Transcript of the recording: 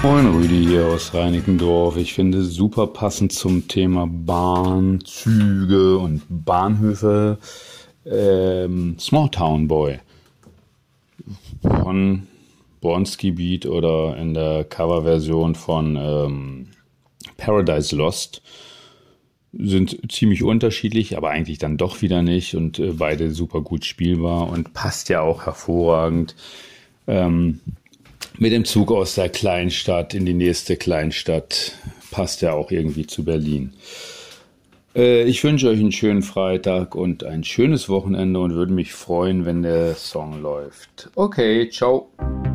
Moin Rüdi hier aus Reinickendorf. Ich finde super passend zum Thema Bahn, Züge und Bahnhöfe Small Town Boy von Bronski Beat oder in der Coverversion von Paradise Lost. Sind ziemlich unterschiedlich, aber eigentlich dann doch wieder nicht und beide super gut spielbar und passt ja auch hervorragend. Mit dem Zug aus der Kleinstadt in die nächste Kleinstadt passt ja auch irgendwie zu Berlin. Ich wünsche euch einen schönen Freitag und ein schönes Wochenende und würde mich freuen, wenn der Song läuft. Okay, ciao.